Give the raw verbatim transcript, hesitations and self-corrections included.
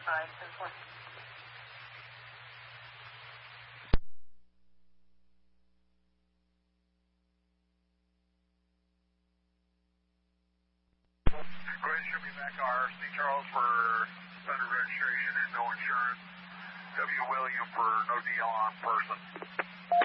five, ten, four. Go ahead and show me back our C. Charles for Thunder registration and no insurance. W. William for no deal on person.